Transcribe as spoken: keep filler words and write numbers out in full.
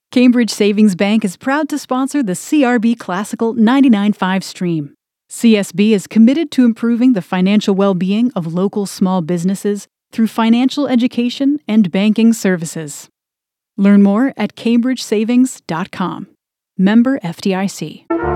Cambridge Savings Bank is proud to sponsor the C R B Classical ninety-nine point five stream. C S B is committed to improving the financial well-being of local small businesses through financial education and banking services. Learn more at cambridge savings dot com. Member F D I C.